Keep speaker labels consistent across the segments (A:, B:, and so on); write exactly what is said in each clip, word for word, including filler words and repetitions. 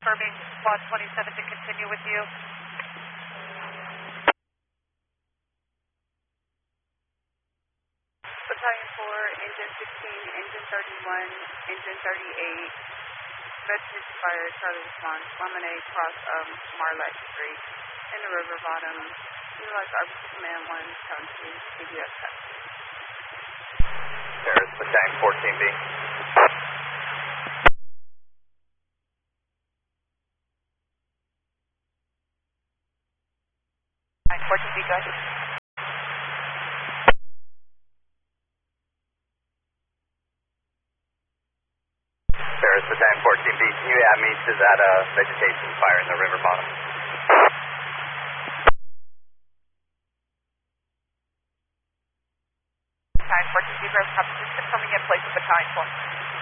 A: confirming Squad twenty-seven to continue with you.
B: Battalion four, Engine sixteen, Engine thirty-one, Engine thirty-eight, Vegetation Fire, Charlie response, Lemonade, cross of Marlette Street, in the river bottom. Utilize R B C Command one, Town two, C B S test.
C: There's Battalion fourteen B.
A: fourteen B, go ahead.
C: Paris, Battalion fourteen B, can you add me to that uh, vegetation fire in the river bottom?
A: Battalion fourteen B, Paris, copy. Just confirming in place with Battalion four.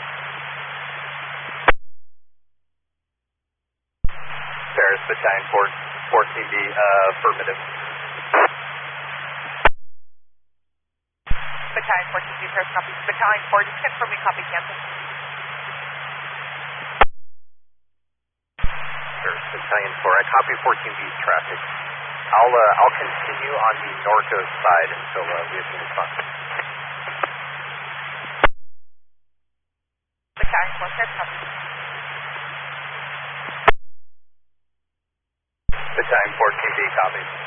C: Paris, Battalion fourteen B, uh, affirmative.
A: Battalion fourteen B, Paris, copy. Battalion four, just confirming copy cancel.
C: Battalion four, I copy fourteen B's traffic. I'll uh, I'll continue on the Norco side until uh, we have new response.
A: Battalion four, Paris, copy.
C: Battalion fourteen B, copy.